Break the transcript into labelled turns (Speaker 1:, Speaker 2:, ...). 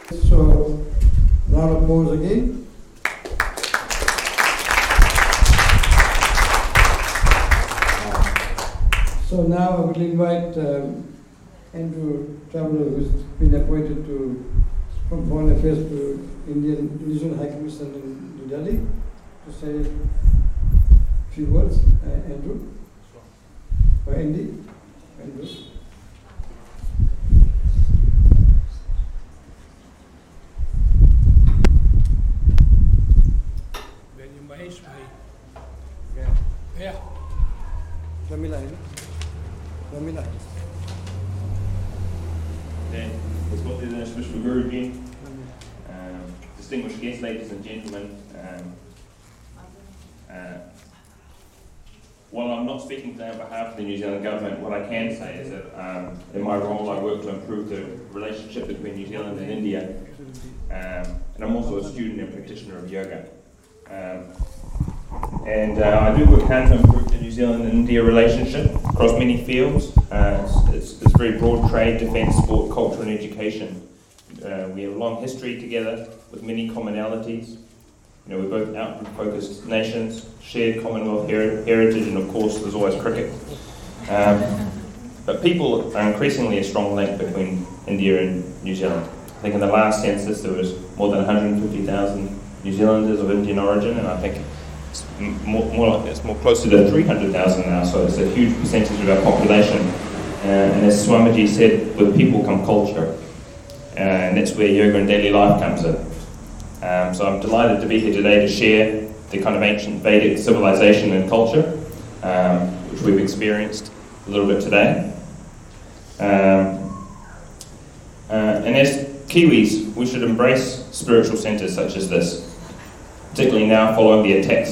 Speaker 1: So, round of applause again. So now I will invite Andrew Traveller, who's been appointed from Foreign Affairs to Indonesian High Commission in New Delhi, to say a few words. Andrew? Or Andy? Andrew?
Speaker 2: Ya.
Speaker 3: Let's go through the Swish Guru again. Distinguished guests, ladies and gentlemen, while I'm not speaking today on behalf of the New Zealand Government, what I can say is that in my role I work to improve the relationship between New Zealand and India, and I'm also a student and practitioner of yoga. And I do work hard to improve the New Zealand and India relationship across many fields. It's very broad: trade, defence, sport, culture and education. We have a long history together with many commonalities. You know, we're both outward-focused nations, shared Commonwealth heritage, and of course there's always cricket. But people are increasingly a strong link between India and New Zealand. I think in the last census there was more than 150,000 New Zealanders of Indian origin, and I think it's more closer to 300,000 now, so it's a huge percentage of our population. And as Swamiji said, with people come culture, and that's where yoga and daily life comes in. So I'm delighted to be here today to share the kind of ancient Vedic civilization and culture, which we've experienced a little bit today. And as Kiwis, we should embrace spiritual centres such as this, particularly now following the attacks